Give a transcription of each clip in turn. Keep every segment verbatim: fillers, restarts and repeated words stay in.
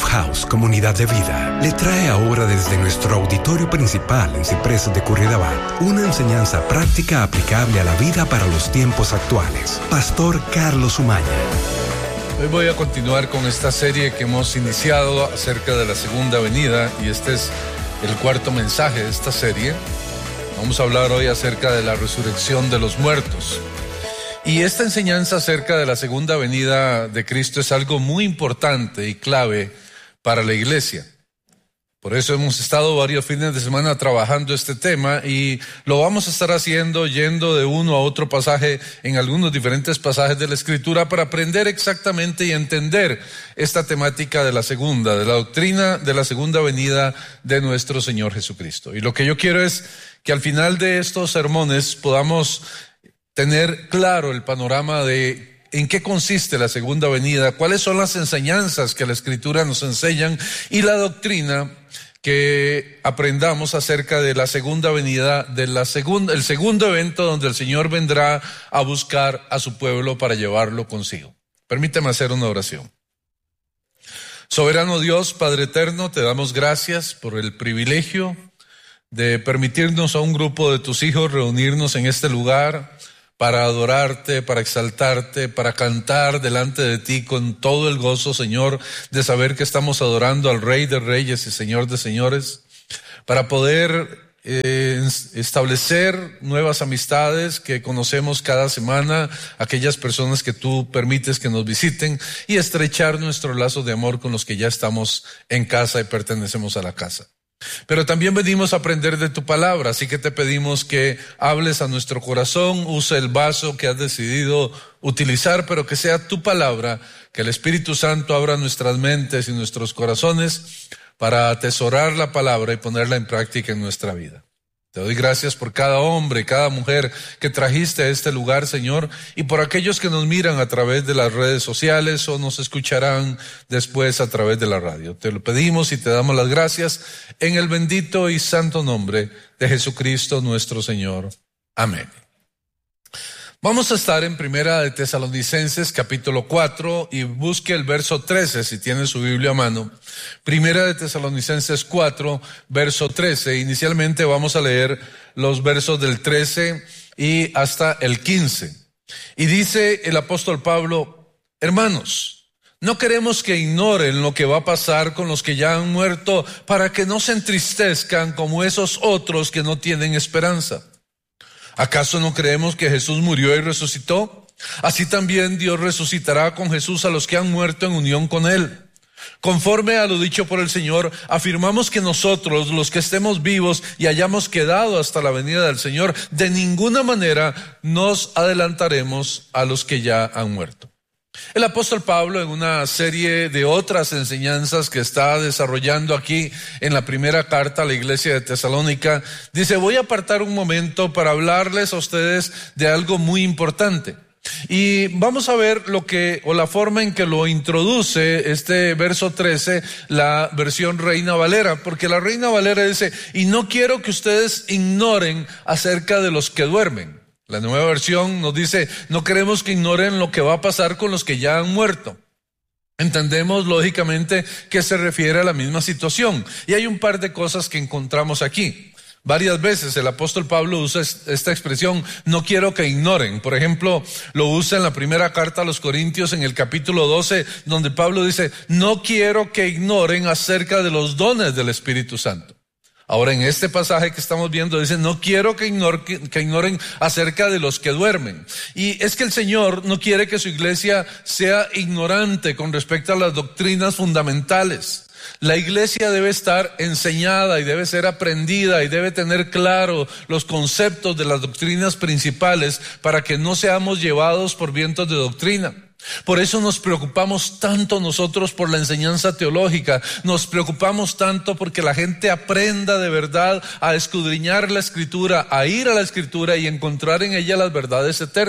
House Comunidad de Vida le trae ahora desde nuestro auditorio principal en Ciprés de Curridabat una enseñanza práctica aplicable a la vida para los tiempos actuales. Pastor Carlos Umaña. Hoy voy a continuar con esta serie que hemos iniciado acerca de la segunda venida, y este es el cuarto mensaje de esta serie. Vamos a hablar hoy acerca de la resurrección de los muertos. Y esta enseñanza acerca de la segunda venida de Cristo es algo muy importante y clave para la iglesia. Por eso hemos estado varios fines de semana trabajando este tema, y lo vamos a estar haciendo yendo de uno a otro pasaje en algunos diferentes pasajes de la Escritura para aprender exactamente y entender esta temática de la segunda, de la doctrina de la segunda venida de nuestro Señor Jesucristo. Y lo que yo quiero es que al final de estos sermones podamos tener claro el panorama de en qué consiste la segunda venida, cuáles son las enseñanzas que la Escritura nos enseñan y la doctrina que aprendamos acerca de la segunda venida, de la segunda, el segundo evento donde el Señor vendrá a buscar a su pueblo para llevarlo consigo. Permíteme hacer una oración. Soberano Dios, Padre eterno, te damos gracias por el privilegio de permitirnos a un grupo de tus hijos reunirnos en este lugar para adorarte, para exaltarte, para cantar delante de ti con todo el gozo, Señor, de saber que estamos adorando al Rey de Reyes y Señor de Señores, para poder eh, establecer nuevas amistades que conocemos cada semana, aquellas personas que tú permites que nos visiten, y estrechar nuestro lazo de amor con los que ya estamos en casa y pertenecemos a la casa. Pero también venimos a aprender de tu palabra, así que te pedimos que hables a nuestro corazón, use el vaso que has decidido utilizar, pero que sea tu palabra, que el Espíritu Santo abra nuestras mentes y nuestros corazones para atesorar la palabra y ponerla en práctica en nuestra vida. Te doy gracias por cada hombre, cada mujer que trajiste a este lugar, Señor, y por aquellos que nos miran a través de las redes sociales o nos escucharán después a través de la radio. Te lo pedimos y te damos las gracias en el bendito y santo nombre de Jesucristo nuestro Señor. Amén. Vamos a estar en Primera de Tesalonicenses capítulo cuatro, y busque el verso trece si tiene su Biblia a mano. Primera de Tesalonicenses cuatro, verso trece. Inicialmente vamos a leer los versos del trece y hasta el quince. Y dice el apóstol Pablo: hermanos, no queremos que ignoren lo que va a pasar con los que ya han muerto, para que no se entristezcan como esos otros que no tienen esperanza. ¿Acaso no creemos que Jesús murió y resucitó? Así también Dios resucitará con Jesús a los que han muerto en unión con Él. Conforme a lo dicho por el Señor, afirmamos que nosotros, los que estemos vivos y hayamos quedado hasta la venida del Señor, de ninguna manera nos adelantaremos a los que ya han muerto. El apóstol Pablo, en una serie de otras enseñanzas que está desarrollando aquí en la primera carta a la iglesia de Tesalónica, dice: voy a apartar un momento para hablarles a ustedes de algo muy importante. Y vamos a ver lo que, o la forma en que lo introduce este verso trece, la versión Reina Valera, porque la Reina Valera dice: y no quiero que ustedes ignoren acerca de los que duermen. La nueva versión nos dice: no queremos que ignoren lo que va a pasar con los que ya han muerto. Entendemos lógicamente que se refiere a la misma situación. Y hay un par de cosas que encontramos aquí. Varias veces el apóstol Pablo usa esta expresión: no quiero que ignoren. Por ejemplo, lo usa en la primera carta a los Corintios en el capítulo doce, donde Pablo dice: no quiero que ignoren acerca de los dones del Espíritu Santo. Ahora, en este pasaje que estamos viendo dice: no quiero que ignoren, que ignoren acerca de los que duermen. Y es que el Señor no quiere que su iglesia sea ignorante con respecto a las doctrinas fundamentales. La iglesia debe estar enseñada y debe ser aprendida y debe tener claro los conceptos de las doctrinas principales para que no seamos llevados por vientos de doctrina. Por eso nos preocupamos tanto nosotros por la enseñanza teológica, nos preocupamos tanto porque la gente aprenda de verdad a escudriñar la Escritura, a ir a la Escritura y encontrar en ella las verdades eternas.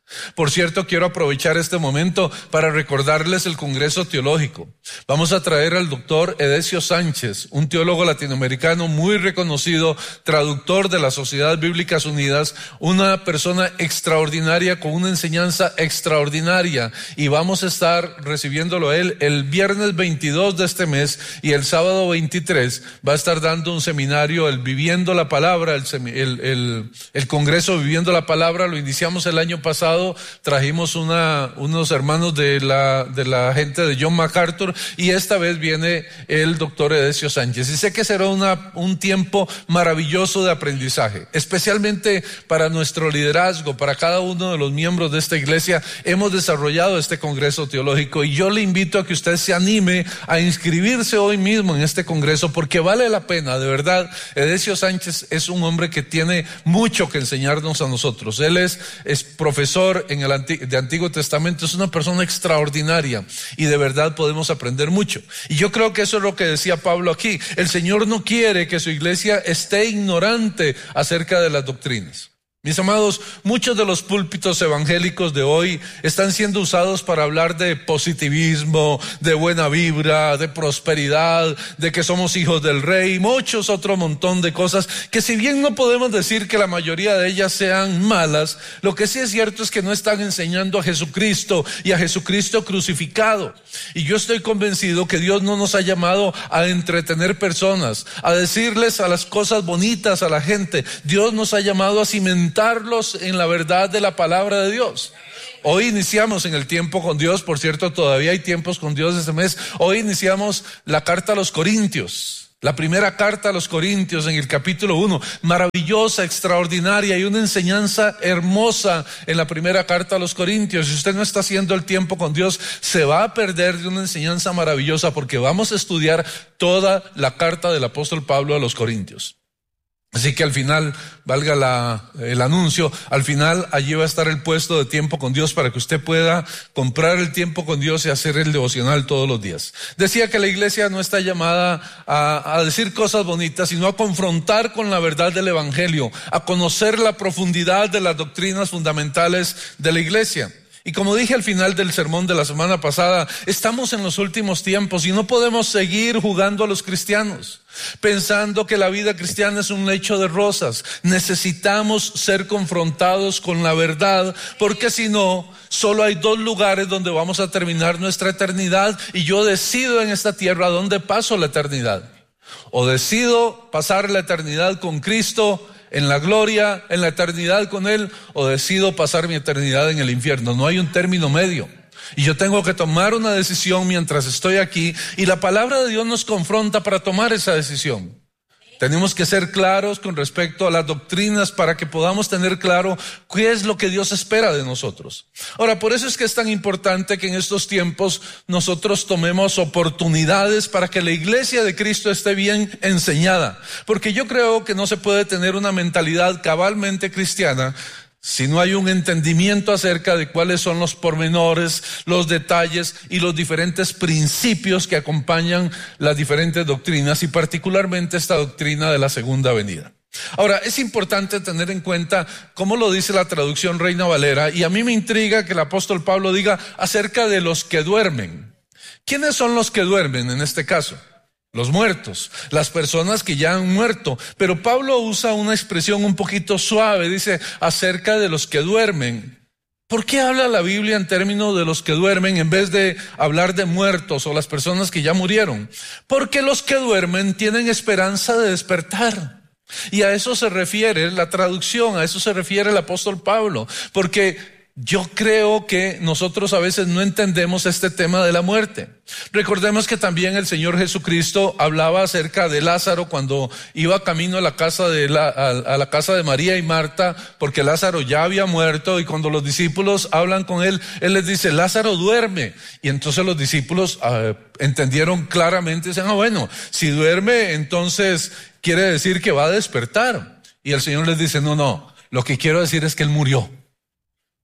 Por cierto, quiero aprovechar este momento para recordarles el Congreso Teológico. Vamos a traer al doctor Edesio Sánchez, un teólogo latinoamericano muy reconocido, traductor de las Sociedades Bíblicas Unidas, una persona extraordinaria con una enseñanza extraordinaria, y vamos a estar recibiéndolo a él el viernes veintidós de este mes, y el sábado veintitrés va a estar dando un seminario, el Viviendo la Palabra, el, el, el, el Congreso Viviendo la Palabra. Lo iniciamos el año pasado. Trajimos una, unos hermanos de la, de la gente de John MacArthur, y esta vez viene el doctor Edesio Sánchez. Y sé que será una, un tiempo maravilloso de aprendizaje, especialmente para nuestro liderazgo, para cada uno de los miembros de esta iglesia. Hemos desarrollado este Congreso Teológico, y yo le invito a que usted se anime a inscribirse hoy mismo en este Congreso, porque vale la pena, de verdad. Edesio Sánchez es un hombre que tiene mucho que enseñarnos a nosotros. Él es, es profesor en el Anti- de Antiguo Testamento, es una persona extraordinaria, y de verdad podemos aprender mucho. Y yo creo que eso es lo que decía Pablo aquí. El Señor no quiere que su iglesia esté ignorante acerca de las doctrinas. Mis amados, muchos de los púlpitos evangélicos de hoy están siendo usados para hablar de positivismo, de buena vibra, de prosperidad, de que somos hijos del rey, muchos otro montón de cosas que, si bien no podemos decir que la mayoría de ellas sean malas, lo que sí es cierto es que no están enseñando a Jesucristo y a Jesucristo crucificado. Y yo estoy convencido que Dios no nos ha llamado a entretener personas, a decirles a las cosas bonitas a la gente. Dios nos ha llamado a cimentar en la verdad de la palabra de Dios. Hoy iniciamos en el tiempo con Dios, por cierto, todavía hay tiempos con Dios este mes. Hoy iniciamos la carta a los Corintios, la primera carta a los Corintios en el capítulo uno, maravillosa, extraordinaria, y una enseñanza hermosa en la primera carta a los Corintios. Si usted no está haciendo el tiempo con Dios, se va a perder de una enseñanza maravillosa, porque vamos a estudiar toda la carta del apóstol Pablo a los Corintios. Así que al final, valga la, el anuncio, al final allí va a estar el puesto de tiempo con Dios para que usted pueda comprar el tiempo con Dios y hacer el devocional todos los días. Decía que la iglesia no está llamada a, a decir cosas bonitas, sino a confrontar con la verdad del evangelio, a conocer la profundidad de las doctrinas fundamentales de la iglesia. Y como dije al final del sermón de la semana pasada, estamos en los últimos tiempos y no podemos seguir jugando a los cristianos, pensando que la vida cristiana es un lecho de rosas. Necesitamos ser confrontados con la verdad, porque si no, solo hay dos lugares donde vamos a terminar nuestra eternidad, y yo decido en esta tierra dónde paso la eternidad. O decido pasar la eternidad con Cristo en la gloria, en la eternidad con Él, o decido pasar mi eternidad en el infierno. No hay un término medio. Y yo tengo que tomar una decisión mientras estoy aquí, y la palabra de Dios nos confronta para tomar esa decisión. Tenemos que ser claros con respecto a las doctrinas para que podamos tener claro qué es lo que Dios espera de nosotros. Ahora, por eso es que es tan importante que en estos tiempos nosotros tomemos oportunidades para que la iglesia de Cristo esté bien enseñada. Porque yo creo que no se puede tener una mentalidad cabalmente cristiana si no hay un entendimiento acerca de cuáles son los pormenores, los detalles y los diferentes principios que acompañan las diferentes doctrinas, y particularmente esta doctrina de la segunda venida. Ahora, es importante tener en cuenta cómo lo dice la traducción Reina Valera, y a mí me intriga que el apóstol Pablo diga acerca de los que duermen. ¿Quiénes son los que duermen en este caso? Los muertos, las personas que ya han muerto. Pero Pablo usa una expresión un poquito suave, dice acerca de los que duermen. ¿Por qué habla la Biblia en términos de los que duermen en vez de hablar de muertos o las personas que ya murieron? Porque los que duermen tienen esperanza de despertar. Y a eso se refiere la traducción, a eso se refiere el apóstol Pablo, porque yo creo que nosotros a veces no entendemos este tema de la muerte. Recordemos que también el Señor Jesucristo hablaba acerca de Lázaro cuando iba camino a la casa de la, a, a la casa de María y Marta, porque Lázaro ya había muerto, y cuando los discípulos hablan con él, él les dice, Lázaro duerme. Y entonces los discípulos uh, entendieron claramente, dicen, ah, bueno, si duerme, entonces quiere decir que va a despertar. Y el Señor les dice, no, no, lo que quiero decir es que él murió.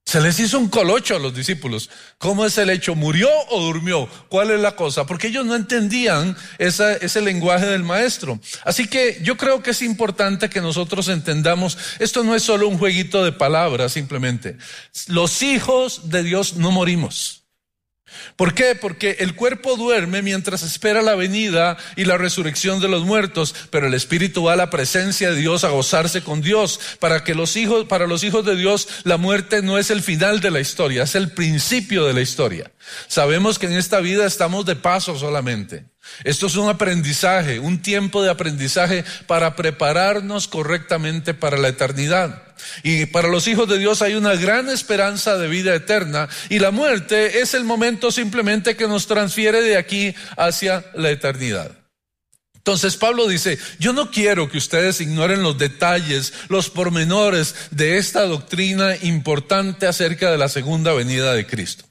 Se les hizo un colocho a los discípulos. ¿Cómo es el hecho? ¿Murió o durmió? ¿Cuál es la cosa? Porque ellos no entendían esa, ese lenguaje del maestro. Así que yo creo que es importante que nosotros entendamos, esto no es solo un jueguito de palabras simplemente. Los hijos de Dios no morimos. ¿Por qué? Porque el cuerpo duerme mientras espera la venida y la resurrección de los muertos, pero el espíritu va a la presencia de Dios a gozarse con Dios. Para que los hijos, para los hijos de Dios, la muerte no es el final de la historia, es el principio de la historia. Sabemos que en esta vida estamos de paso solamente. Esto es un aprendizaje, un tiempo de aprendizaje para prepararnos correctamente para la eternidad. Y para los hijos de Dios hay una gran esperanza de vida eterna, y la muerte es el momento simplemente que nos transfiere de aquí hacia la eternidad. Entonces Pablo dice, yo no quiero que ustedes ignoren los detalles, los pormenores de esta doctrina importante acerca de la segunda venida de Cristo.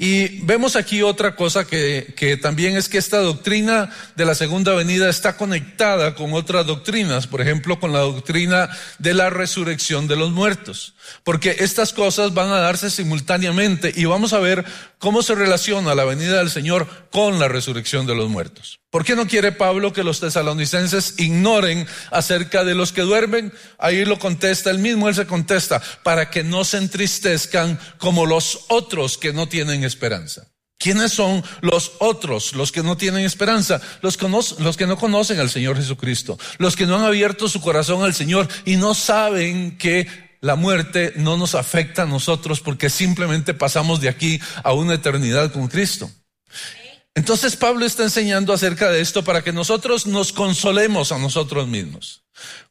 Y vemos aquí otra cosa que, que también es que esta doctrina de la segunda venida está conectada con otras doctrinas, por ejemplo con la doctrina de la resurrección de los muertos, porque estas cosas van a darse simultáneamente y vamos a ver cómo se relaciona la venida del Señor con la resurrección de los muertos. ¿Por qué no quiere Pablo que los tesalonicenses ignoren acerca de los que duermen? Ahí lo contesta él mismo, él se contesta, para que no se entristezcan como los otros que no tienen esperanza. ¿Quiénes son los otros, los que no tienen esperanza? Los, cono- los que no conocen al Señor Jesucristo, los que no han abierto su corazón al Señor y no saben que la muerte no nos afecta a nosotros porque simplemente pasamos de aquí a una eternidad con Cristo. Entonces Pablo está enseñando acerca de esto para que nosotros nos consolemos a nosotros mismos.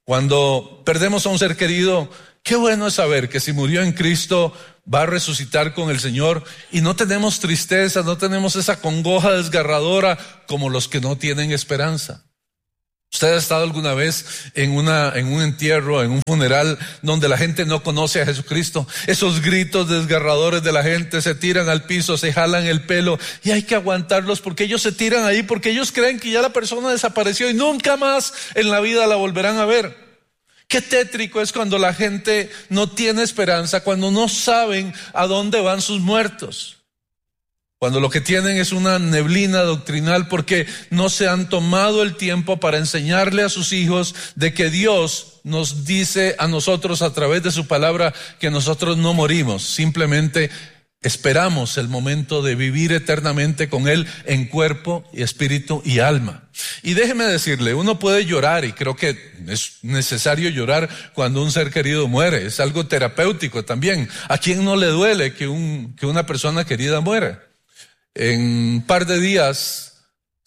Cuando perdemos a un ser querido, qué bueno es saber que si murió en Cristo va a resucitar con el Señor y no tenemos tristeza, no tenemos esa congoja desgarradora como los que no tienen esperanza. ¿Usted ha estado alguna vez en una, en un entierro, en un funeral donde la gente no conoce a Jesucristo? Esos gritos desgarradores de la gente, se tiran al piso, se jalan el pelo y hay que aguantarlos porque ellos se tiran ahí porque ellos creen que ya la persona desapareció y nunca más en la vida la volverán a ver. Qué tétrico es cuando la gente no tiene esperanza, cuando no saben a dónde van sus muertos. Cuando lo que tienen es una neblina doctrinal porque no se han tomado el tiempo para enseñarle a sus hijos de que Dios nos dice a nosotros a través de su palabra que nosotros no morimos, simplemente esperamos el momento de vivir eternamente con Él en cuerpo y espíritu y alma. Y déjeme decirle, uno puede llorar y creo que es necesario llorar cuando un ser querido muere, es algo terapéutico también. ¿A quién no le duele que, un, que una persona querida muera? En un par de días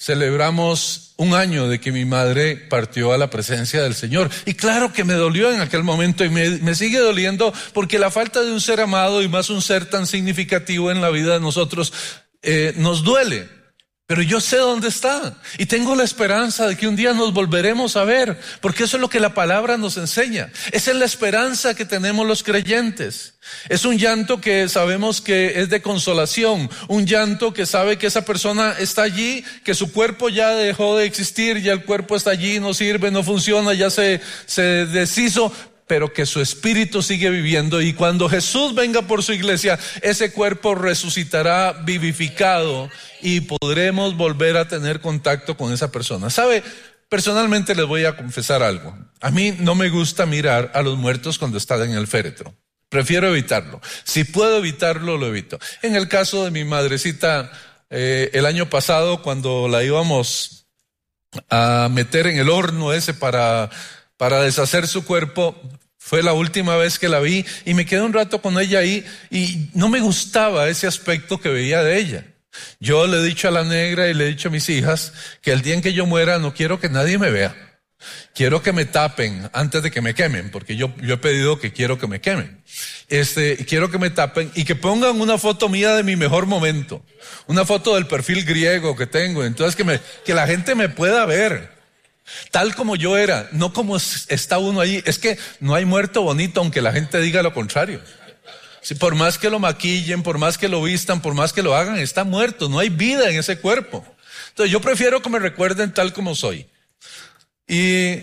celebramos un año de que mi madre partió a la presencia del Señor. Y claro que me dolió en aquel momento y me, me sigue doliendo porque la falta de un ser amado y más un ser tan significativo en la vida de nosotros eh, nos duele. Pero yo sé dónde está y tengo la esperanza de que un día nos volveremos a ver, porque eso es lo que la palabra nos enseña. Esa es la esperanza que tenemos los creyentes. Es un llanto que sabemos que es de consolación, un llanto que sabe que esa persona está allí, que su cuerpo ya dejó de existir, ya el cuerpo está allí, no sirve, no funciona, ya se, se deshizo, pero que su espíritu sigue viviendo y cuando Jesús venga por su iglesia, ese cuerpo resucitará vivificado y podremos volver a tener contacto con esa persona. ¿Sabe? Personalmente les voy a confesar algo. A mí no me gusta mirar a los muertos cuando están en el féretro. Prefiero evitarlo. Si puedo evitarlo, lo evito. En el caso de mi madrecita, eh, el año pasado, cuando la íbamos a meter en el horno ese para, para deshacer su cuerpo, fue la última vez que la vi y me quedé un rato con ella ahí y no me gustaba ese aspecto que veía de ella. Yo le he dicho a la negra y le he dicho a mis hijas que el día en que yo muera no quiero que nadie me vea. Quiero que me tapen antes de que me quemen, porque yo, yo he pedido que quiero que me quemen. Este, quiero que me tapen y que pongan una foto mía de mi mejor momento. Una foto del perfil griego que tengo. Entonces que me, que la gente me pueda ver. Tal como yo era, no como está uno ahí. Es que no hay muerto bonito aunque la gente diga lo contrario. Si por más que lo maquillen, por más que lo vistan, por más que lo hagan, está muerto, no hay vida en ese cuerpo. Entonces yo prefiero que me recuerden tal como soy. Y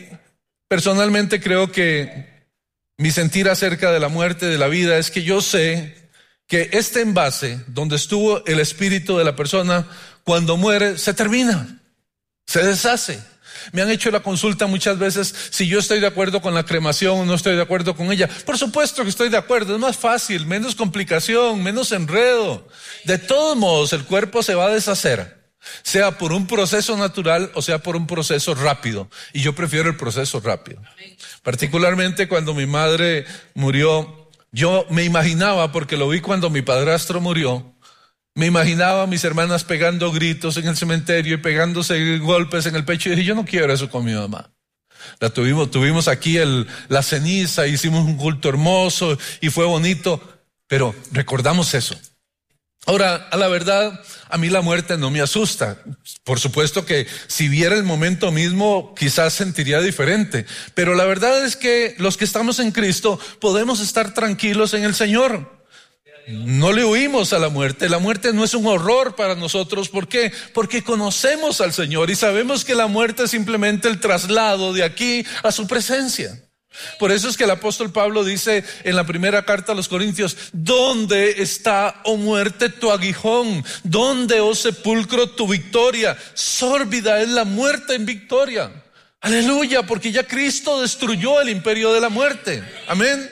personalmente creo que mi sentir acerca de la muerte, de la vida, es que yo sé que este envase donde estuvo el espíritu de la persona, cuando muere, se termina, se deshace. Me han hecho la consulta muchas veces si yo estoy de acuerdo con la cremación o no estoy de acuerdo con ella. Por supuesto que estoy de acuerdo, es más fácil, menos complicación, menos enredo. De todos modos, el cuerpo se va a deshacer, sea por un proceso natural o sea por un proceso rápido. Y yo prefiero el proceso rápido. Particularmente cuando mi madre murió, yo me imaginaba, porque lo vi cuando mi padrastro murió, me imaginaba a mis hermanas pegando gritos en el cementerio y pegándose golpes en el pecho, y dije, yo no quiero eso con mi mamá. La tuvimos, tuvimos aquí el, la ceniza, hicimos un culto hermoso y fue bonito, pero recordamos eso. Ahora, a la verdad, a mí la muerte no me asusta. Por supuesto que si viera el momento mismo, quizás sentiría diferente. Pero la verdad es que los que estamos en Cristo podemos estar tranquilos en el Señor. No le huimos a la muerte. La muerte no es un horror para nosotros. ¿Por qué? Porque conocemos al Señor y sabemos que la muerte es simplemente el traslado de aquí a su presencia. Por eso es que el apóstol Pablo dice en la primera carta a los Corintios: ¿dónde está, oh muerte, tu aguijón? ¿Dónde, oh sepulcro, tu victoria? Sórbida es la muerte en victoria. Aleluya, porque ya Cristo destruyó el imperio de la muerte. Amén.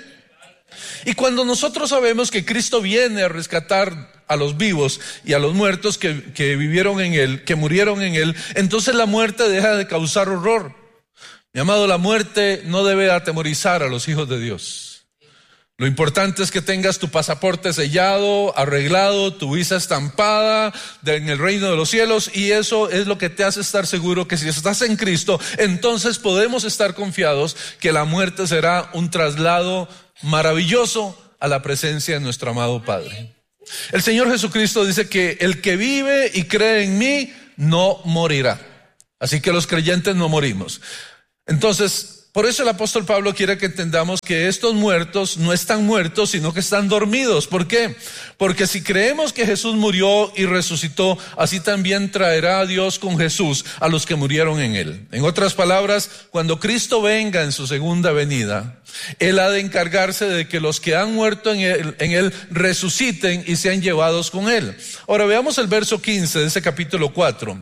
Y cuando nosotros sabemos que Cristo viene a rescatar a los vivos y a los muertos que, que vivieron en Él, que murieron en Él, entonces la muerte deja de causar horror. Mi amado, la muerte no debe atemorizar a los hijos de Dios. Lo importante es que tengas tu pasaporte sellado, arreglado, tu visa estampada de, en el reino de los cielos, y eso es lo que te hace estar seguro que si estás en Cristo, entonces podemos estar confiados que la muerte será un traslado maravilloso a la presencia de nuestro amado Padre. El Señor Jesucristo dice que el que vive y cree en mí no morirá. Así que los creyentes no morimos. Entonces, por eso el apóstol Pablo quiere que entendamos que estos muertos no están muertos, sino que están dormidos. ¿Por qué? Porque si creemos que Jesús murió y resucitó, así también traerá a Dios con Jesús a los que murieron en Él. En otras palabras, cuando Cristo venga en su segunda venida, Él ha de encargarse de que los que han muerto en Él, en él resuciten y sean llevados con Él. Ahora veamos el verso quince de ese capítulo cuatro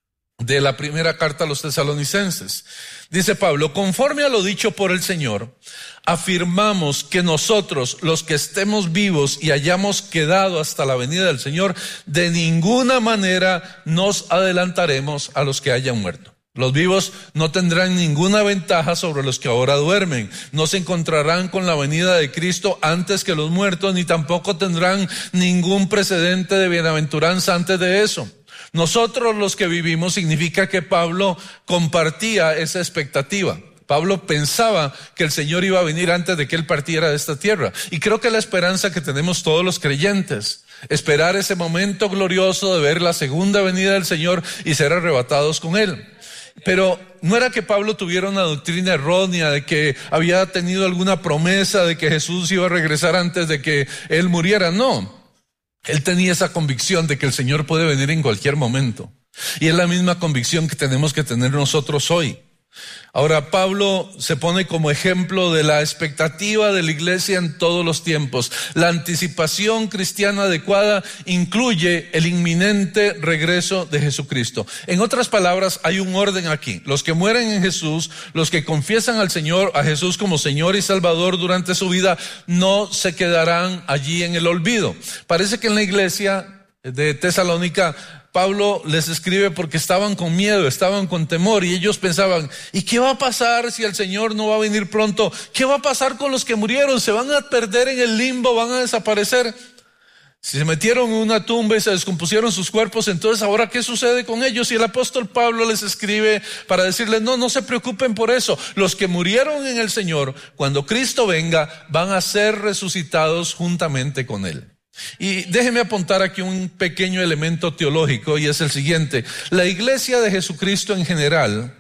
de la primera carta a los tesalonicenses. Dice Pablo: conforme a lo dicho por el Señor, afirmamos que nosotros, los que estemos vivos y hayamos quedado hasta la venida del Señor, de ninguna manera nos adelantaremos a los que hayan muerto. Los vivos no tendrán ninguna ventaja sobre los que ahora duermen. No se encontrarán con la venida de Cristo antes que los muertos, ni tampoco tendrán ningún precedente de bienaventuranza antes de eso. Nosotros los que vivimos, significa que Pablo compartía esa expectativa. Pablo pensaba que el Señor iba a venir antes de que Él partiera de esta tierra. Y creo que la esperanza que tenemos todos los creyentes, esperar ese momento glorioso de ver la segunda venida del Señor y ser arrebatados con Él. Pero no era que Pablo tuviera una doctrina errónea de que había tenido alguna promesa de que Jesús iba a regresar antes de que Él muriera, no. Él tenía esa convicción de que el Señor puede venir en cualquier momento. Y es la misma convicción que tenemos que tener nosotros hoy. Ahora, Pablo se pone como ejemplo de la expectativa de la iglesia en todos los tiempos. La anticipación cristiana adecuada incluye el inminente regreso de Jesucristo. En otras palabras, hay un orden aquí. Los que mueren en Jesús, los que confiesan al Señor, a Jesús como Señor y Salvador durante su vida, no se quedarán allí en el olvido. Parece que en la iglesia de Tesalónica, Pablo les escribe porque estaban con miedo, estaban con temor, y ellos pensaban: ¿y qué va a pasar si el Señor no va a venir pronto? ¿Qué va a pasar con los que murieron? ¿Se van a perder en el limbo? ¿Van a desaparecer? Si se metieron en una tumba y se descompusieron sus cuerpos, entonces ¿ahora qué sucede con ellos? Y el apóstol Pablo les escribe para decirles: no, no se preocupen por eso. Los que murieron en el Señor, cuando Cristo venga, van a ser resucitados juntamente con Él. Y déjeme apuntar aquí un pequeño elemento teológico, y es el siguiente. La iglesia de Jesucristo en general,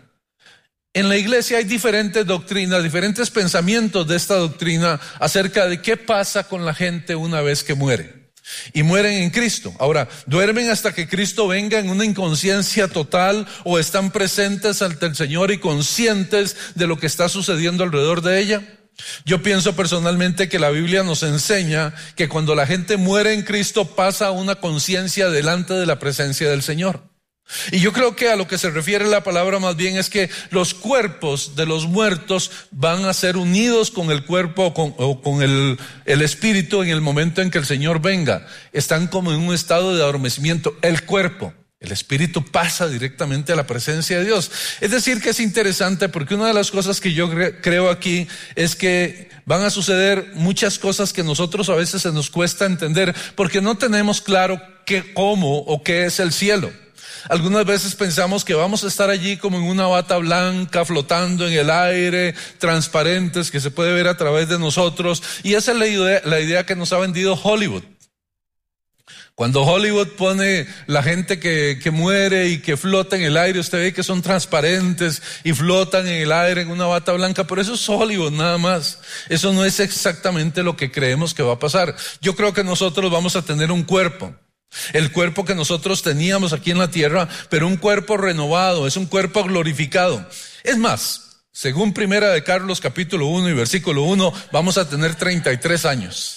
en la iglesia hay diferentes doctrinas, diferentes pensamientos de esta doctrina acerca de qué pasa con la gente una vez que muere. Y mueren en Cristo. Ahora, ¿duermen hasta que Cristo venga en una inconsciencia total, o están presentes ante el Señor y conscientes de lo que está sucediendo alrededor de ella? Yo pienso personalmente que la Biblia nos enseña que cuando la gente muere en Cristo pasa a una conciencia delante de la presencia del Señor. Y yo creo que a lo que se refiere la palabra más bien es que los cuerpos de los muertos van a ser unidos con el cuerpo o con, o con el, el espíritu en el momento en que el Señor venga. Están como en un estado de adormecimiento. El cuerpo, el espíritu pasa directamente a la presencia de Dios. Es decir que es interesante porque una de las cosas que yo cre- creo aquí es que van a suceder muchas cosas que nosotros a veces se nos cuesta entender porque no tenemos claro qué, cómo o qué es el cielo. Algunas veces pensamos que vamos a estar allí como en una bata blanca, flotando en el aire, transparentes, que se puede ver a través de nosotros. Y esa es la idea, la idea que nos ha vendido Hollywood. Cuando Hollywood pone la gente que, que muere y que flota en el aire, usted ve que son transparentes y flotan en el aire en una bata blanca, pero eso es Hollywood nada más. Eso no es exactamente lo que creemos que va a pasar. Yo creo que nosotros vamos a tener un cuerpo. El cuerpo que nosotros teníamos aquí en la tierra, pero un cuerpo renovado, es un cuerpo glorificado. Es más, según Primera de Carlos capítulo uno y versículo uno, vamos a tener treinta y tres años.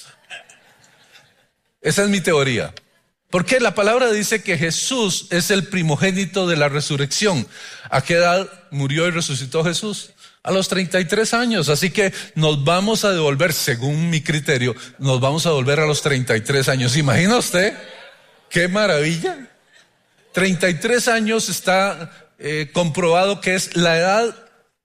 Esa es mi teoría. Porque la palabra dice que Jesús es el primogénito de la resurrección. ¿A qué edad murió y resucitó Jesús? A los treinta y tres años, así que nos vamos a devolver, según mi criterio, nos vamos a devolver a los treinta y tres años. ¿Imagina usted? ¡Qué maravilla! treinta y tres años está eh, comprobado que es la edad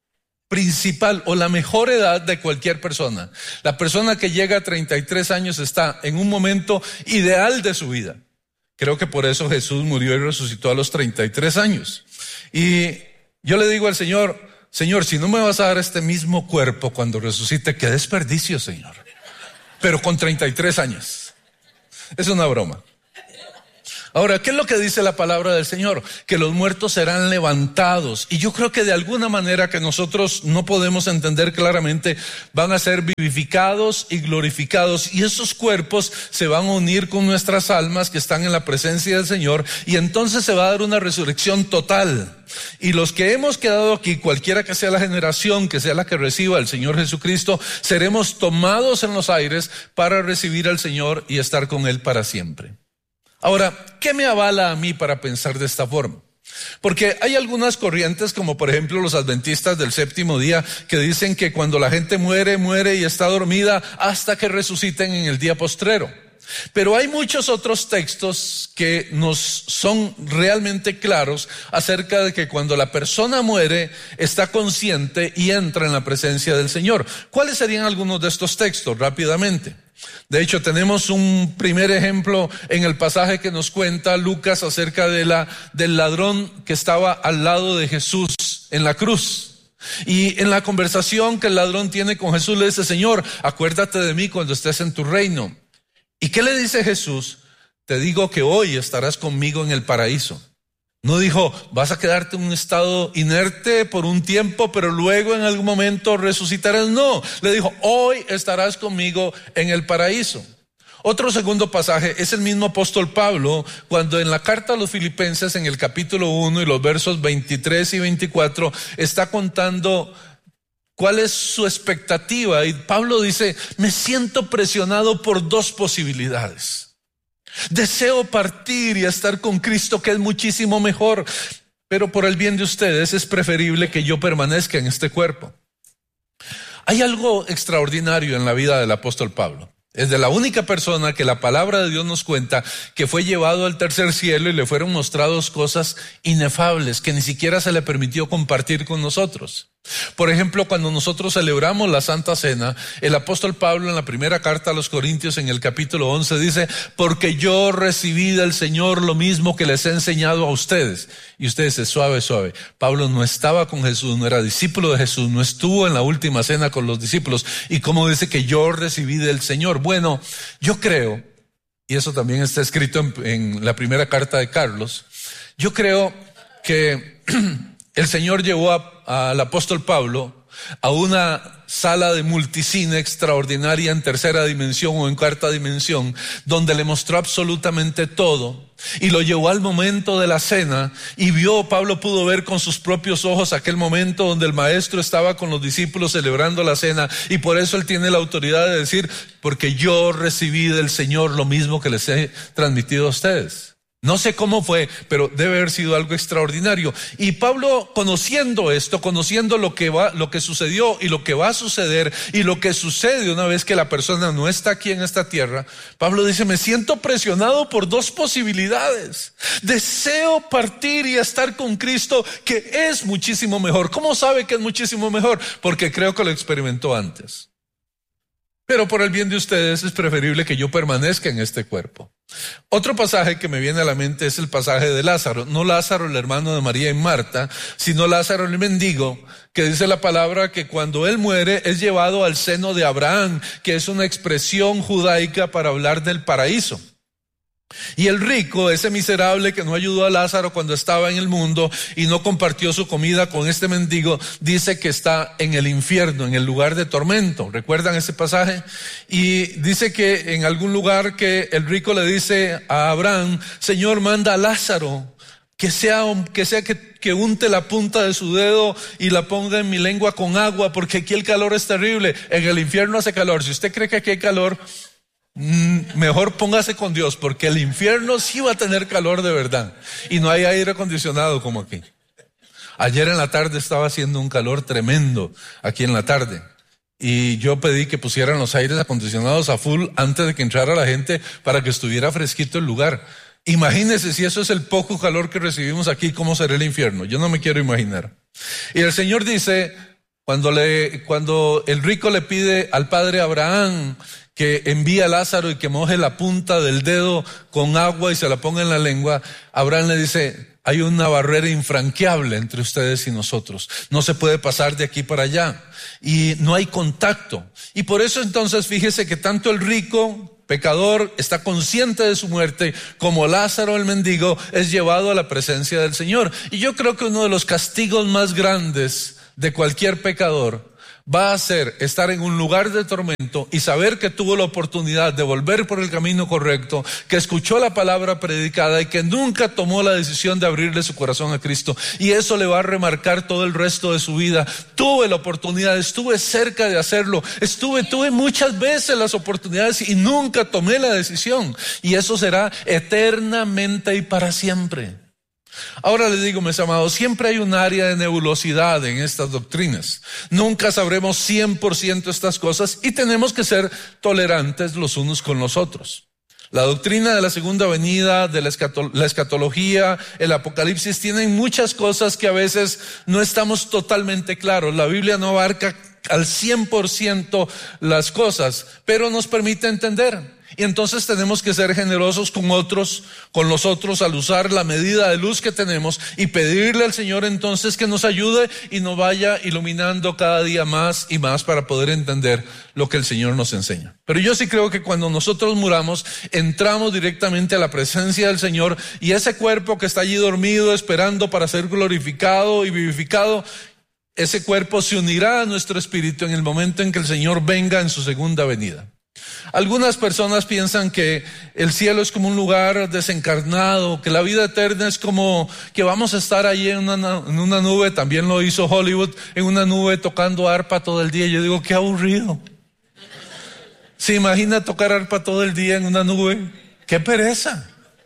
principal o la mejor edad de cualquier persona. La persona que llega a treinta y tres años está en un momento ideal de su vida. Creo que por eso Jesús murió y resucitó a los treinta y tres años. Y yo le digo al Señor, Señor, si no me vas a dar este mismo cuerpo cuando resucite, qué desperdicio, Señor. Pero con treinta y tres años. Es una broma. Ahora, ¿qué es lo que dice la palabra del Señor? Que los muertos serán levantados. Y yo creo que de alguna manera que nosotros no podemos entender claramente, van a ser vivificados y glorificados. Y esos cuerpos se van a unir con nuestras almas que están en la presencia del Señor. Y entonces se va a dar una resurrección total. Y los que hemos quedado aquí, cualquiera que sea la generación, que sea la que reciba al Señor Jesucristo, seremos tomados en los aires para recibir al Señor y estar con Él para siempre. Ahora, ¿qué me avala a mí para pensar de esta forma? Porque hay algunas corrientes, como por ejemplo los adventistas del séptimo día, que dicen que cuando la gente muere, muere y está dormida hasta que resuciten en el día postrero. Pero hay muchos otros textos que nos son realmente claros acerca de que cuando la persona muere está consciente y entra en la presencia del Señor. ¿Cuáles serían algunos de estos textos? Rápidamente. De hecho, tenemos un primer ejemplo en el pasaje que nos cuenta Lucas acerca de la, del ladrón que estaba al lado de Jesús en la cruz. Y en la conversación que el ladrón tiene con Jesús le dice, Señor, acuérdate de mí cuando estés en tu reino. ¿Y qué le dice Jesús? Te digo que hoy estarás conmigo en el paraíso. No dijo, vas a quedarte en un estado inerte por un tiempo, pero luego en algún momento resucitarás. No, le dijo, hoy estarás conmigo en el paraíso. Otro segundo pasaje es el mismo apóstol Pablo, cuando en la carta a los Filipenses, en el capítulo uno y los versos veintitrés y veinticuatro, está contando cuál es su expectativa. Y Pablo dice, me siento presionado por dos posibilidades. Deseo partir y estar con Cristo, que es muchísimo mejor, pero por el bien de ustedes es preferible que yo permanezca en este cuerpo. Hay algo extraordinario en la vida del apóstol Pablo. Es de la única persona que la palabra de Dios nos cuenta que fue llevado al tercer cielo y le fueron mostrados cosas inefables que ni siquiera se le permitió compartir con nosotros. Por ejemplo, cuando nosotros celebramos la Santa Cena, el apóstol Pablo en la primera carta a los Corintios en el capítulo once dice, porque yo recibí del Señor lo mismo que les he enseñado a ustedes. Y ustedes dicen, suave, suave. Pablo no estaba con Jesús, no era discípulo de Jesús, no estuvo en la última cena con los discípulos. ¿Y cómo dice que yo recibí del Señor? Bueno, yo creo, y eso también está escrito en, en la primera carta de Carlos, yo creo que el Señor llevó a, al apóstol Pablo a una sala de multicine extraordinaria en tercera dimensión o en cuarta dimensión, donde le mostró absolutamente todo, y lo llevó al momento de la cena, y vio, Pablo pudo ver con sus propios ojos aquel momento donde el maestro estaba con los discípulos celebrando la cena, y por eso él tiene la autoridad de decir, porque yo recibí del Señor lo mismo que les he transmitido a ustedes. No sé cómo fue, pero debe haber sido algo extraordinario. Y Pablo, conociendo esto, conociendo lo que va, lo que sucedió y lo que va a suceder y lo que sucede una vez que la persona no está aquí en esta tierra, Pablo dice, me siento presionado por dos posibilidades. Deseo partir y estar con Cristo, que es muchísimo mejor. ¿Cómo sabe que es muchísimo mejor? Porque creo que lo experimentó antes. Pero por el bien de ustedes es preferible que yo permanezca en este cuerpo. Otro pasaje que me viene a la mente es el pasaje de Lázaro. No Lázaro, el hermano de María y Marta, sino Lázaro el mendigo, que dice la palabra que cuando él muere es llevado al seno de Abraham, que es una expresión judaica para hablar del paraíso. Y el rico, ese miserable que no ayudó a Lázaro cuando estaba en el mundo y no compartió su comida con este mendigo, dice que está en el infierno, en el lugar de tormento. ¿Recuerdan ese pasaje? Y dice que en algún lugar que el rico le dice a Abraham, Señor, manda a Lázaro, que sea, que, sea que, que unte la punta de su dedo y la ponga en mi lengua con agua, porque aquí el calor es terrible. En el infierno hace calor. Si usted cree que aquí hay calor, mejor póngase con Dios, porque el infierno sí va a tener calor de verdad y no hay aire acondicionado como aquí. Ayer en la tarde estaba haciendo un calor tremendo aquí en la tarde y yo pedí que pusieran los aires acondicionados a full antes de que entrara la gente para que estuviera fresquito el lugar. Imagínense si eso es el poco calor que recibimos aquí, ¿cómo será el infierno? Yo no me quiero imaginar. Y el Señor dice, cuando, le, cuando el rico le pide al padre Abraham que envíe a Lázaro y que moje la punta del dedo con agua y se la ponga en la lengua, Abraham le dice, hay una barrera infranqueable entre ustedes y nosotros. No se puede pasar de aquí para allá y no hay contacto. Y por eso entonces fíjese que tanto el rico pecador está consciente de su muerte, como Lázaro el mendigo es llevado a la presencia del Señor. Y yo creo que uno de los castigos más grandes de cualquier pecador va a ser estar en un lugar de tormento y saber que tuvo la oportunidad de volver por el camino correcto, que escuchó la palabra predicada y que nunca tomó la decisión de abrirle su corazón a Cristo, y eso le va a remarcar todo el resto de su vida. Tuve la oportunidad, estuve cerca de hacerlo, estuve, tuve muchas veces las oportunidades y nunca tomé la decisión, y eso será eternamente y para siempre. Ahora les digo, mis amados, siempre hay un área de nebulosidad en estas doctrinas. Nunca sabremos cien por ciento estas cosas y tenemos que ser tolerantes los unos con los otros. La doctrina de la segunda venida, de la, escato- la escatología, el apocalipsis, tienen muchas cosas que a veces no estamos totalmente claros. La Biblia no abarca al cien por ciento las cosas, pero nos permite entender. Y entonces tenemos que ser generosos con otros, con los otros, al usar la medida de luz que tenemos y pedirle al Señor entonces que nos ayude y nos vaya iluminando cada día más y más para poder entender lo que el Señor nos enseña. Pero yo sí creo que cuando nosotros muramos, entramos directamente a la presencia del Señor, y ese cuerpo que está allí dormido esperando para ser glorificado y vivificado, ese cuerpo se unirá a nuestro espíritu en el momento en que el Señor venga en su segunda venida. Algunas personas piensan que el cielo es como un lugar desencarnado, que la vida eterna es como que vamos a estar allí en una, en una nube. También lo hizo Hollywood, en una nube tocando arpa todo el día. Yo digo, qué aburrido. ¿Se imagina tocar arpa todo el día en una nube? ¡Qué pereza!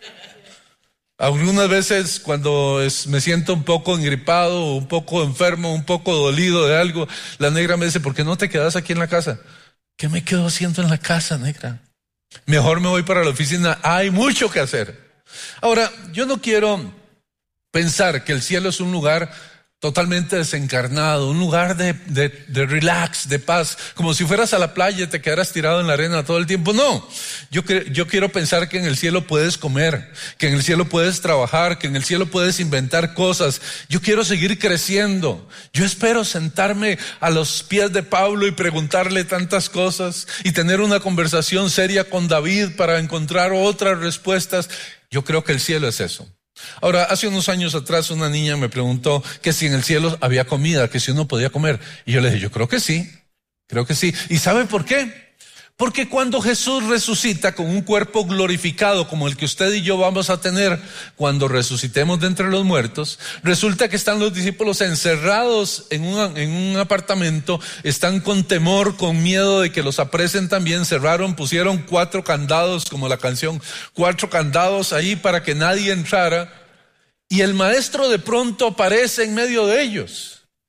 Algunas veces cuando es, me siento un poco engripado, un poco enfermo, un poco dolido de algo, la negra me dice, ¿por qué no te quedas aquí en la casa? ¿Qué me quedo haciendo en la casa, negra? Mejor me voy para la oficina, hay mucho que hacer. Ahora, yo no quiero pensar que el cielo es un lugar totalmente desencarnado, un lugar de, de, de relax, de paz, como si fueras a la playa y te quedaras tirado en la arena todo el tiempo. No, yo, yo quiero pensar que en el cielo puedes comer, que en el cielo puedes trabajar, que en el cielo puedes inventar cosas. Yo quiero seguir creciendo. Yo espero sentarme a los pies de Pablo y preguntarle tantas cosas y tener una conversación seria con David para encontrar otras respuestas. Yo creo que el cielo es eso. Ahora, hace unos años atrás una niña me preguntó que si en el cielo había comida, que si uno podía comer. Y yo le dije, yo creo que sí, creo que sí. ¿Y sabe por qué? Porque cuando Jesús resucita con un cuerpo glorificado como el que usted y yo vamos a tener cuando resucitemos de entre los muertos, resulta que están los discípulos encerrados en un, en un apartamento, están con temor, con miedo de que los apresen también, cerraron, pusieron cuatro candados, como la canción, cuatro candados ahí para que nadie entrara, y el maestro de pronto aparece en medio de ellos.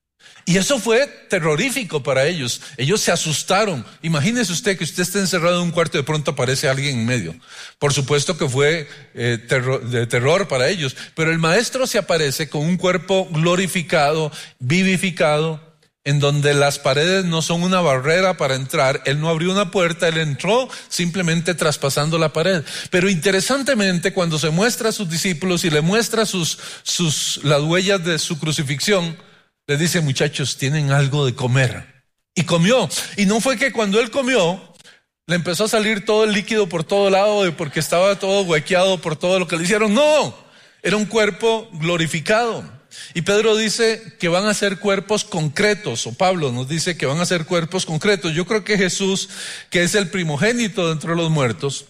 Y eso fue terrorífico para ellos. Ellos se asustaron. Imagínese usted que usted esté encerrado en un cuarto y de pronto aparece alguien en medio. Por supuesto que fue eh, terror, de terror para ellos. Pero el maestro se aparece con un cuerpo glorificado, vivificado, en donde las paredes no son una barrera para entrar. Él no abrió una puerta, él entró simplemente traspasando la pared. Pero interesantemente, cuando se muestra a sus discípulos y le muestra sus, sus, las huellas de su crucifixión, les dice, muchachos, tienen algo de comer. Y comió. Y no fue que cuando él comió, le empezó a salir todo el líquido por todo lado porque estaba todo huequeado por todo lo que le hicieron. No, era un cuerpo glorificado. Y Pedro dice que van a ser cuerpos concretos, o Pablo nos dice que van a ser cuerpos concretos. Yo creo que Jesús, que es el primogénito dentro de los muertos,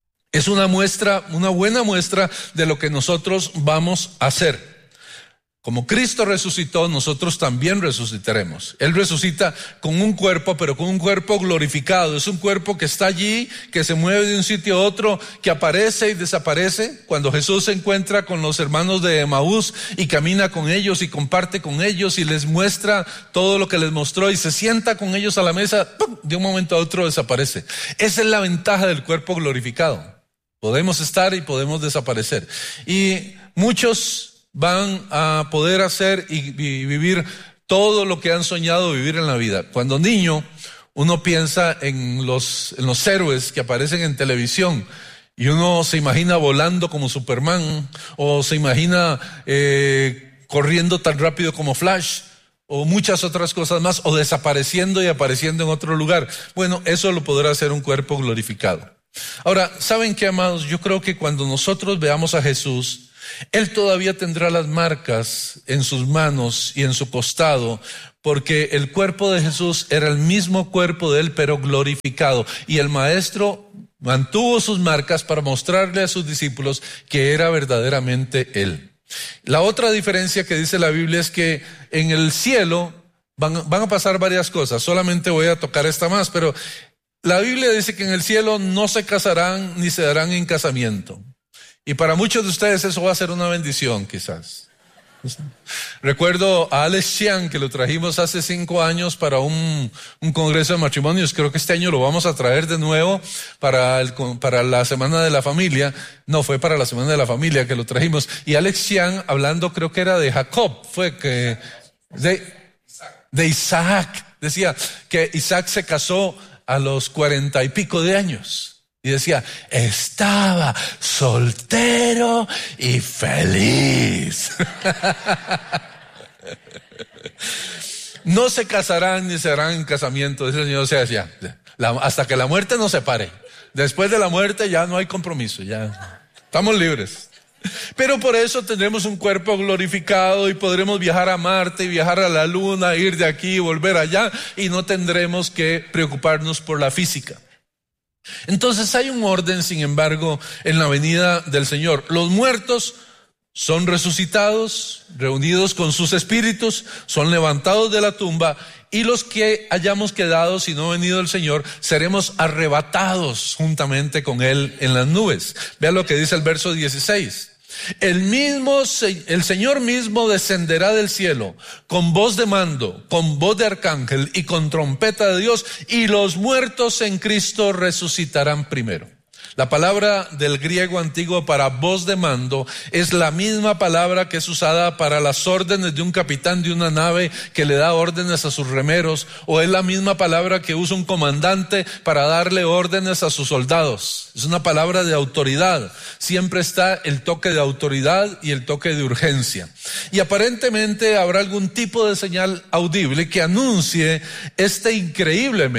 es una muestra, una buena muestra de lo que nosotros vamos a hacer. Como Cristo resucitó, nosotros también resucitaremos. Él resucita con un cuerpo, pero con un cuerpo glorificado. Es un cuerpo que está allí, que se mueve de un sitio a otro, que aparece y desaparece. Cuando Jesús se encuentra con los hermanos de Emaús y camina con ellos y comparte con ellos y les muestra todo lo que les mostró y se sienta con ellos a la mesa, ¡pum!, de un momento a otro desaparece. Esa es la ventaja del cuerpo glorificado. Podemos estar y podemos desaparecer. Y muchos van a poder hacer y, y vivir todo lo que han soñado vivir en la vida. Cuando niño, uno piensa en los, en los héroes que aparecen en televisión y uno se imagina volando como Superman o se imagina eh, corriendo tan rápido como Flash o muchas otras cosas más, o desapareciendo y apareciendo en otro lugar. Bueno, eso lo podrá hacer un cuerpo glorificado. Ahora, ¿saben qué, amados? Yo creo que cuando nosotros veamos a Jesús, Él todavía tendrá las marcas en sus manos y en su costado, porque el cuerpo de Jesús era el mismo cuerpo de Él, pero glorificado. Y el Maestro mantuvo sus marcas para mostrarle a sus discípulos que era verdaderamente Él. La otra diferencia que dice la Biblia es que en el cielo van, van a pasar varias cosas. Solamente voy a tocar esta más, pero la Biblia dice que en el cielo no se casarán ni se darán en casamiento. Y para muchos de ustedes eso va a ser una bendición, quizás. Recuerdo a Alex Chiang, que lo trajimos hace cinco años para un, un congreso de matrimonios. Creo que este año lo vamos a traer de nuevo para, el, para la Semana de la Familia. No, fue para la Semana de la Familia que lo trajimos. Y Alex Chiang, hablando, creo que era de Jacob, fue que de, de Isaac. Decía que Isaac se casó a los cuarenta y pico de años. Y decía, estaba soltero y feliz. No se casarán ni se harán en casamiento, dice el Señor. O sea, ya, la, hasta que la muerte nos separe. Después de la muerte ya no hay compromiso, ya estamos libres. Pero por eso tendremos un cuerpo glorificado y podremos viajar a Marte y viajar a la Luna, ir de aquí y volver allá, y no tendremos que preocuparnos por la física. Entonces hay un orden, sin embargo, en la venida del Señor. Los muertos son resucitados, reunidos con sus espíritus, son levantados de la tumba, y los que hayamos quedado, si no ha venido el Señor, seremos arrebatados juntamente con Él en las nubes. Vean lo que dice el verso dieciséis. El mismo, el Señor mismo descenderá del cielo con voz de mando, con voz de arcángel y con trompeta de Dios, y los muertos en Cristo resucitarán primero. La palabra del griego antiguo para voz de mando es la misma palabra que es usada para las órdenes de un capitán de una nave que le da órdenes a sus remeros, o es la misma palabra que usa un comandante para darle órdenes a sus soldados. Es una palabra de autoridad. Siempre está el toque de autoridad y el toque de urgencia. Y aparentemente habrá algún tipo de señal audible que anuncie este increíble evento.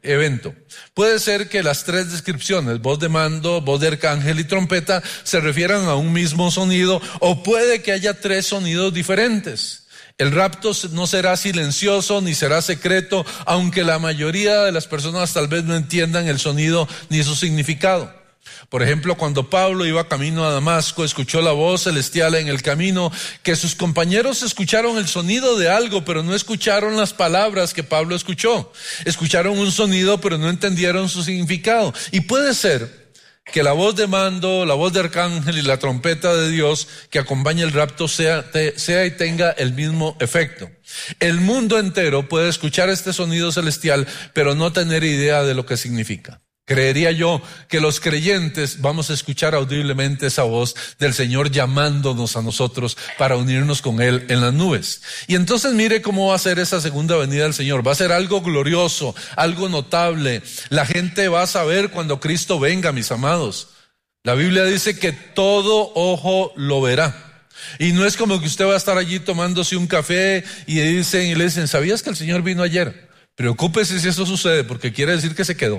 evento. Puede ser que las tres descripciones, voz de mando, voz de arcángel y trompeta, se refieran a un mismo sonido, o puede que haya tres sonidos diferentes. El rapto no será silencioso ni será secreto, aunque la mayoría de las personas tal vez no entiendan el sonido ni su significado. Por ejemplo, cuando Pablo iba camino a Damasco, escuchó la voz celestial en el camino, que sus compañeros escucharon el sonido de algo, pero no escucharon las palabras que Pablo escuchó. Escucharon un sonido, pero no entendieron su significado. Y puede ser que la voz de mando, la voz de arcángel y la trompeta de Dios que acompaña el rapto sea, te, sea y tenga el mismo efecto. El mundo entero puede escuchar este sonido celestial, pero no tener idea de lo que significa. Creería yo que los creyentes vamos a escuchar audiblemente esa voz del Señor llamándonos a nosotros para unirnos con Él en las nubes. Y entonces mire cómo va a ser esa segunda venida del Señor. Va a ser algo glorioso, algo notable. La gente va a saber cuando Cristo venga, mis amados. La Biblia dice que todo ojo lo verá. Y no es como que usted va a estar allí tomándose un café y dicen, y le dicen, ¿sabías que el Señor vino ayer? Preocúpese si eso sucede, porque quiere decir que se quedó.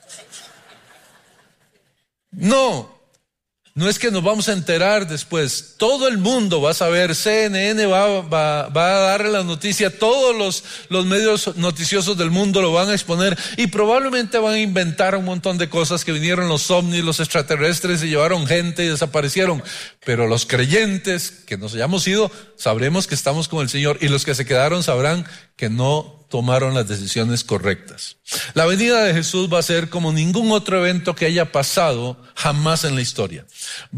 No, no es que nos vamos a enterar después. Todo el mundo va a saber, C N N va, va, va a darle la noticia, todos los, los medios noticiosos del mundo lo van a exponer y probablemente van a inventar un montón de cosas, que vinieron los ovnis, los extraterrestres y llevaron gente y desaparecieron. Pero los creyentes que nos hayamos ido, sabremos que estamos con el Señor, y los que se quedaron sabrán que no tomaron las decisiones correctas. La venida de Jesús va a ser como ningún otro evento que haya pasado jamás en la historia.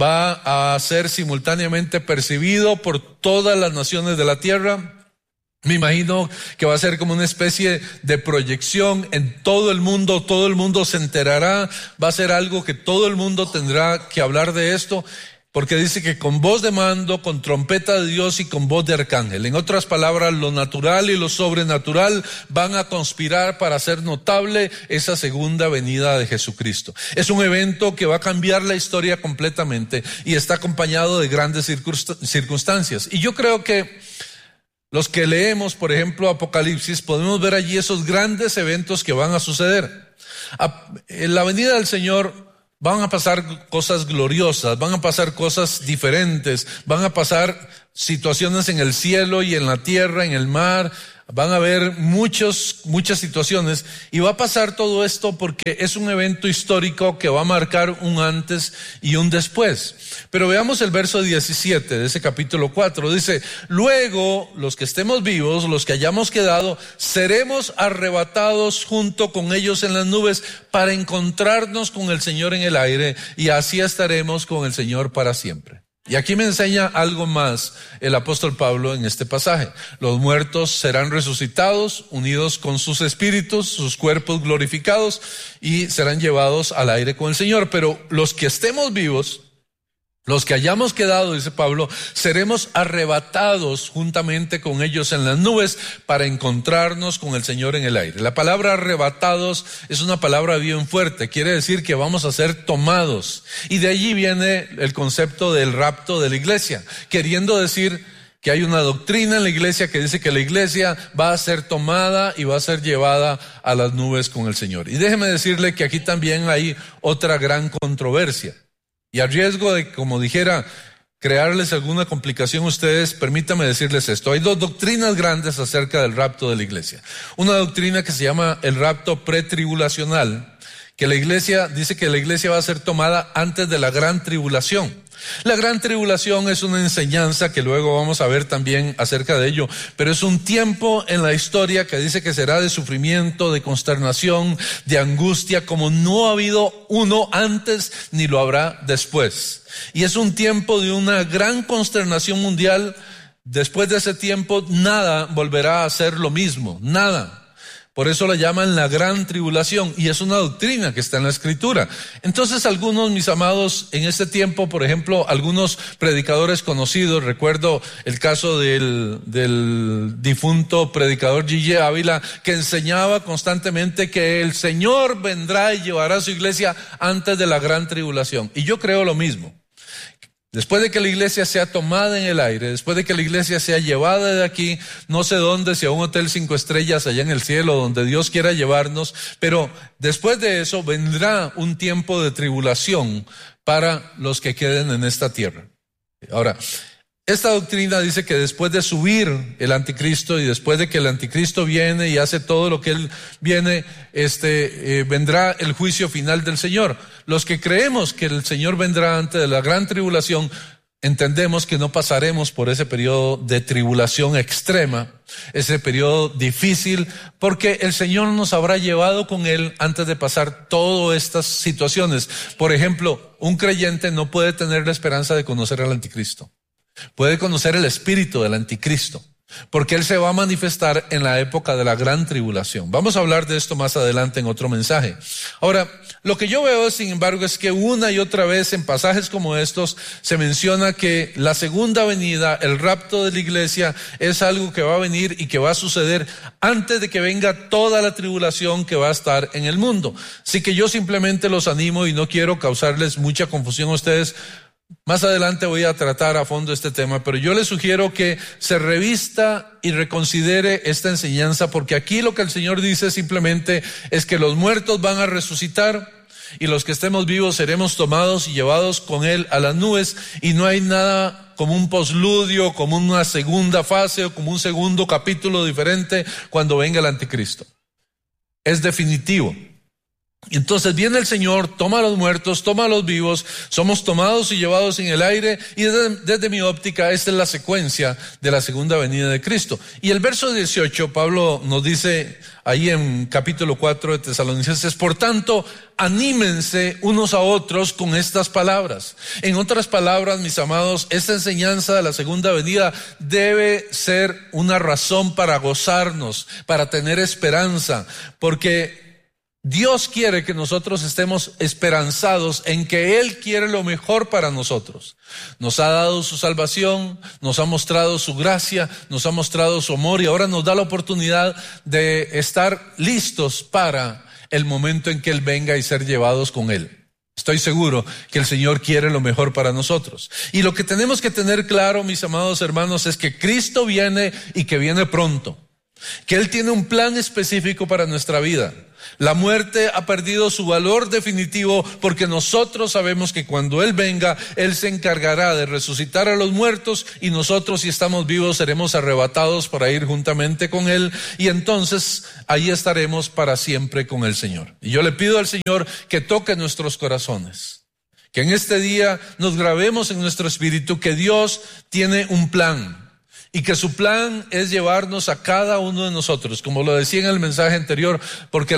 Va a ser simultáneamente percibido por todas las naciones de la tierra. Me imagino que va a ser como una especie de proyección en todo el mundo, todo el mundo se enterará, va a ser algo que todo el mundo tendrá que hablar de esto. Porque dice que con voz de mando, con trompeta de Dios y con voz de arcángel. En otras palabras, lo natural y lo sobrenatural van a conspirar para hacer notable esa segunda venida de Jesucristo. Es un evento que va a cambiar la historia completamente y está acompañado de grandes circunstancias. Y yo creo que los que leemos, por ejemplo, Apocalipsis, podemos ver allí esos grandes eventos que van a suceder. En la venida del Señor van a pasar cosas gloriosas, van a pasar cosas diferentes, van a pasar situaciones en el cielo y en la tierra, en el mar, van a haber muchos, muchas situaciones, y va a pasar todo esto porque es un evento histórico que va a marcar un antes y un después. Pero veamos el verso diecisiete de ese capítulo cuatro, dice, luego los que estemos vivos, los que hayamos quedado, seremos arrebatados junto con ellos en las nubes para encontrarnos con el Señor en el aire, y así estaremos con el Señor para siempre. Y aquí me enseña algo más el apóstol Pablo en este pasaje. Los muertos serán resucitados, unidos con sus espíritus, sus cuerpos glorificados, y serán llevados al aire con el Señor. Pero los que estemos vivos, los que hayamos quedado, dice Pablo, seremos arrebatados juntamente con ellos en las nubes para encontrarnos con el Señor en el aire. La palabra arrebatados es una palabra bien fuerte, quiere decir que vamos a ser tomados. Y de allí viene el concepto del rapto de la iglesia, queriendo decir que hay una doctrina en la iglesia que dice que la iglesia va a ser tomada y va a ser llevada a las nubes con el Señor. Y déjeme decirle que aquí también hay otra gran controversia. Y a riesgo de, como dijera, crearles alguna complicación a ustedes, permítame decirles esto. Hay dos doctrinas grandes acerca del rapto de la iglesia. Una doctrina que se llama el rapto pretribulacional, que la iglesia dice que la iglesia va a ser tomada antes de la gran tribulación. La gran tribulación es una enseñanza que luego vamos a ver también acerca de ello, pero es un tiempo en la historia que dice que será de sufrimiento, de consternación, de angustia, como no ha habido uno antes ni lo habrá después. Y es un tiempo de una gran consternación mundial. Después de ese tiempo nada volverá a ser lo mismo, nada. Por eso la llaman la gran tribulación, y es una doctrina que está en la Escritura. Entonces algunos, mis amados, en este tiempo, por ejemplo, algunos predicadores conocidos, recuerdo el caso del, del difunto predicador G J Ávila, que enseñaba constantemente que el Señor vendrá y llevará a su iglesia antes de la gran tribulación. Y yo creo lo mismo. Después de que la iglesia sea tomada en el aire, después de que la iglesia sea llevada de aquí, no sé dónde, si a un hotel cinco estrellas allá en el cielo, donde Dios quiera llevarnos, pero después de eso vendrá un tiempo de tribulación para los que queden en esta tierra. Ahora, esta doctrina dice que después de subir el anticristo y después de que el anticristo viene y hace todo lo que él viene, este, eh, vendrá el juicio final del Señor. Los que creemos que el Señor vendrá antes de la gran tribulación, entendemos que no pasaremos por ese periodo de tribulación extrema, ese periodo difícil, porque el Señor nos habrá llevado con Él antes de pasar todas estas situaciones. Por ejemplo, un creyente no puede tener la esperanza de conocer al anticristo. Puede conocer el espíritu del anticristo, porque él se va a manifestar en la época de la gran tribulación. Vamos a hablar de esto más adelante en otro mensaje. Ahora, lo que yo veo, sin embargo, es que una y otra vez en pasajes como estos se menciona que la segunda venida, el rapto de la iglesia, es algo que va a venir y que va a suceder antes de que venga toda la tribulación que va a estar en el mundo. Así que yo simplemente los animo y no quiero causarles mucha confusión a ustedes. Más adelante voy a tratar a fondo este tema, pero yo les sugiero que se revista y reconsidere esta enseñanza, porque aquí lo que el Señor dice simplemente es que los muertos van a resucitar y los que estemos vivos seremos tomados y llevados con Él a las nubes, y no hay nada como un posludio, como una segunda fase o como un segundo capítulo diferente cuando venga el anticristo. Es definitivo. Y entonces viene el Señor, toma a los muertos, toma a los vivos, somos tomados y llevados en el aire, y desde, desde mi óptica esta es la secuencia de la segunda venida de Cristo. Y el verso dieciocho, Pablo nos dice ahí en capítulo cuatro de Tesalonicenses: por tanto, anímense unos a otros con estas palabras. En otras palabras, mis amados, esta enseñanza de la segunda venida debe ser una razón para gozarnos, para tener esperanza, porque Dios quiere que nosotros estemos esperanzados en que Él quiere lo mejor para nosotros. Nos ha dado su salvación, nos ha mostrado su gracia, nos ha mostrado su amor, y ahora nos da la oportunidad de estar listos para el momento en que Él venga y ser llevados con Él. Estoy seguro que el Señor quiere lo mejor para nosotros. Y lo que tenemos que tener claro, mis amados hermanos, es que Cristo viene y que viene pronto. Que Él tiene un plan específico para nuestra vida. La muerte ha perdido su valor definitivo, porque nosotros sabemos que cuando Él venga, Él se encargará de resucitar a los muertos, y nosotros, si estamos vivos, seremos arrebatados para ir juntamente con Él, y entonces ahí estaremos para siempre con el Señor. Y yo le pido al Señor que toque nuestros corazones, que en este día nos grabemos en nuestro espíritu que Dios tiene un plan, y que su plan es llevarnos a cada uno de nosotros, como lo decía en el mensaje anterior, porque